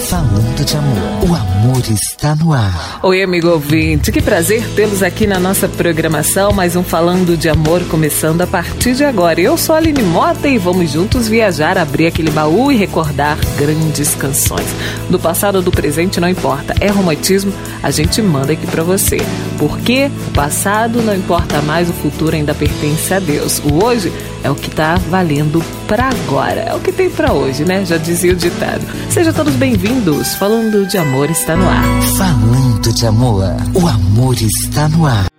Falando de amor, o amor está no ar. Oi, amigo ouvinte, que prazer tê-los aqui na nossa programação. Mais um Falando de Amor começando a partir de agora. Eu sou a Aline Mota e vamos juntos viajar, abrir aquele baú e recordar grandes canções. Do passado ou do presente, não importa. É romantismo, a gente manda aqui pra você. Porque o passado não importa mais, o futuro ainda pertence a Deus. O hoje é o que tá valendo pra agora. É o que tem pra hoje, né? Já dizia o ditado. Sejam todos bem-vindos. Falando de Amor está no ar. Falando de amor, o amor está no ar.